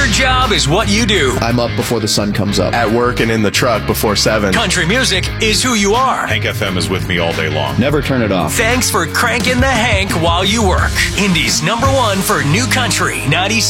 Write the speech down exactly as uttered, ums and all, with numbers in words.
job is what you do. I'm up before the sun comes up. At work and in the truck before seven. Country music is who you are. Hank F M is with me all day long. Never turn it off. Thanks for cranking the Hank while you work. Indy's number one for new country, ninety-six.